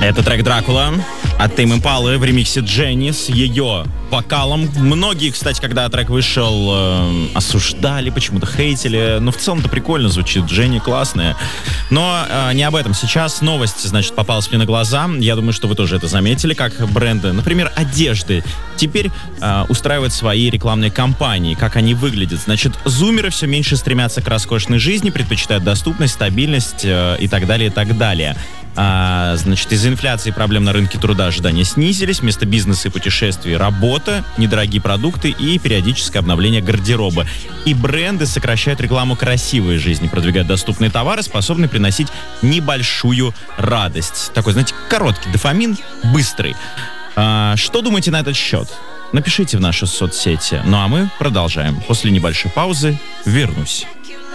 Это трек «Дракула» от Тейм Импалы в ремиксе Дженни с ее вокалом. Многие, кстати, когда трек вышел, осуждали, почему-то хейтили. Но в целом-то прикольно звучит. Дженни классная. Но не об этом сейчас. Новость, значит, попалась мне на глаза. Я думаю, что вы тоже это заметили, как бренды, например, одежды, теперь устраивают свои рекламные кампании, как они выглядят. Значит, зумеры все меньше стремятся к роскошной жизни, предпочитают доступность, стабильность и так далее, и так далее. Значит, из-за инфляции и проблем на рынке труда ожидания снизились. Вместо бизнеса и путешествий работа, недорогие продукты и периодическое обновление гардероба. И бренды сокращают рекламу красивой жизни, продвигают доступные товары, способные приносить небольшую радость. Такой, знаете, короткий дофамин, быстрый. Что думаете на этот счет? Напишите в наши соцсети. Ну а мы продолжаем. После небольшой паузы вернусь.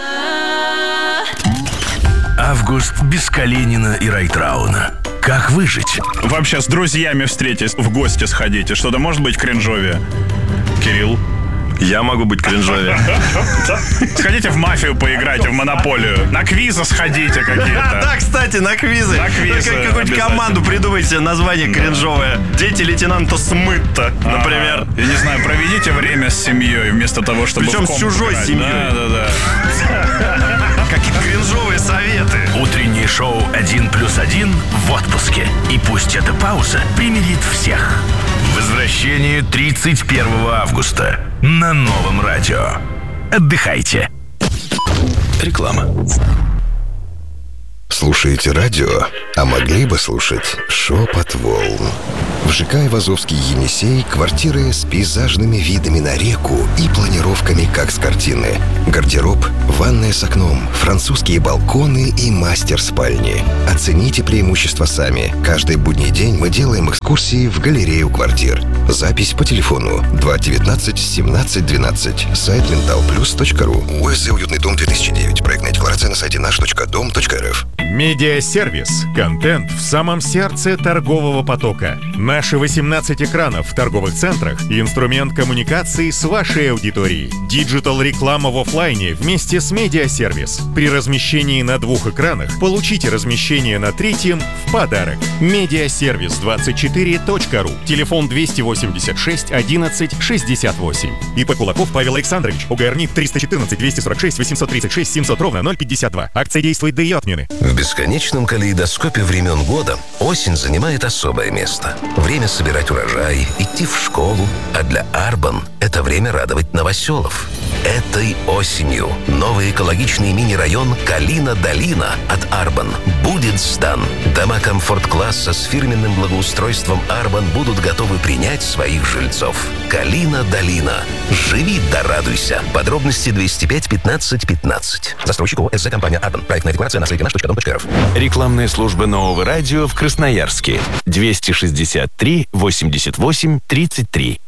Август без Калинина и Райтрауна. Как выжить? Вообще с друзьями встретитесь, в гости сходите. Что-то может быть кринжовее? Кирилл? Я могу быть кринжовее. Сходите в мафию, поиграйте в монополию. На квизы сходите какие-то. Да, кстати, на квизы. На квизы. Какую-нибудь команду придумайте, название кринжовое. Дети лейтенанта Смытта, например. Я не знаю, проведите время с семьей вместо того, чтобы причем в комп с чужой играть. семьей. Да. Какие кринжовые советы. Утреннее шоу «1+1» в отпуске. И пусть эта пауза примирит всех. Возвращение 31 августа на Новом радио. Отдыхайте. Реклама. Слушаете радио, а могли бы слушать «Шепот волн». В ЖК Айвазовский Енисей квартиры с пейзажными видами на реку и планировками, как с картины. Гардероб, ванная с окном, французские балконы и мастер-спальни. Оцените преимущества сами. Каждый будний день мы делаем экскурсии в галерею квартир. Запись по телефону 219-17-12. Сайт mentalplus.ru. УСЗ «Уютный дом 2009». Проектная декларация на сайте наш.дом.рф. Медиасервис. Контент в самом сердце торгового потока. Наши 18 экранов в торговых центрах – инструмент коммуникации с вашей аудиторией. Диджитал-реклама в офлайне вместе с медиасервис. При размещении на 2 экранах получите размещение на 3 в подарок. Медиасервис24.ру. Телефон 286 11 68. ИП Кулаков Павел Александрович. УГРНИ 314 246 836 700 ровно 052. Акция действует до ее отмены. В бесконечном калейдоскопе времен года осень занимает особое место. Время собирать урожай, идти в школу, а для Арбан это время радовать новоселов. Этой осенью новый экологичный мини-район Калина-Долина от Арбан будет сдан. Дома комфорт-класса с фирменным благоустройством Арбан будут готовы принять своих жильцов. Калина-Долина. Живи да радуйся. Подробности 205 15 15. Застройщик ООО «СЗ Компания Арбан». Проектная декларация на сайте наш.дом.рф. Рекламная служба Нового радио в Красноярске. 263 88 33.